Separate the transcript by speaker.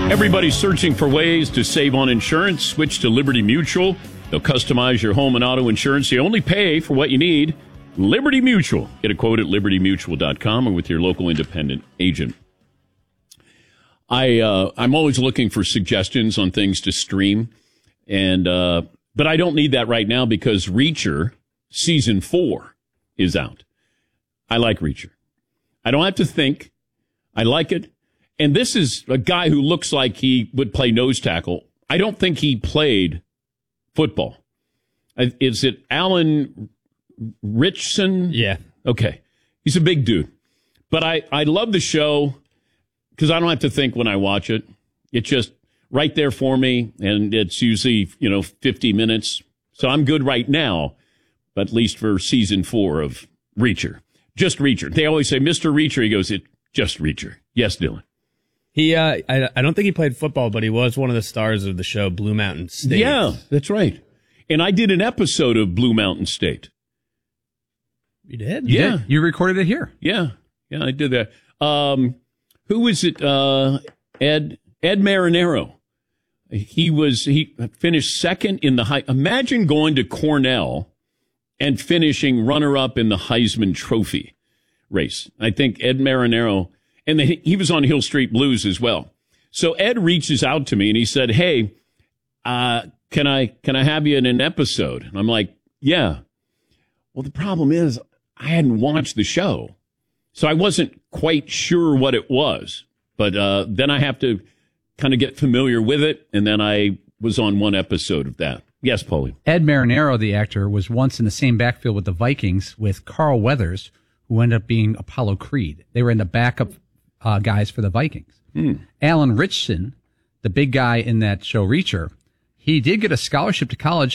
Speaker 1: Everybody's searching for ways to save on insurance. Switch to Liberty Mutual. They'll customize your home and auto insurance. You only pay for what you need. Liberty Mutual. Get a quote at libertymutual.com or with your local independent agent. I'm always looking for suggestions on things to stream, but I don't need that right now because Reacher season 4 is out. I like Reacher. I don't have to think. I like it. And this is a guy who looks like he would play nose tackle. I don't think he played football. Is it Alan Richson?
Speaker 2: Yeah.
Speaker 1: Okay. He's a big dude. But I love the show because I don't have to think when I watch it. It's just right there for me, and it's usually, 50 minutes. So I'm good right now, but at least for season 4 of Reacher. Just Reacher. They always say, Mr. Reacher. He goes, it's just Reacher. Yes, Dylan.
Speaker 2: He, I don't think he played football, but he was one of the stars of the show Blue Mountain State.
Speaker 1: Yeah, that's right. And I did an episode of Blue Mountain State.
Speaker 2: You did?
Speaker 1: Yeah.
Speaker 3: You recorded it here.
Speaker 1: Yeah, I did that. Who is it? Ed Marinero. He finished second in the high. Imagine going to Cornell and finishing runner-up in the Heisman Trophy race. I think Ed Marinero, and he was on Hill Street Blues as well. So Ed reaches out to me and he said, "Hey, can I have you in an episode?" And I'm like, "Yeah." Well, the problem is I hadn't watched the show, so I wasn't quite sure what it was. But then I have to kind of get familiar with it, and then I was on one episode of that. Yes, Paulie.
Speaker 3: Ed Marinero, the actor, was once in the same backfield with the Vikings with Carl Weathers, who ended up being Apollo Creed. They were in the backup guys for the Vikings. Alan Richson, the big guy in that show Reacher, he did get a scholarship to college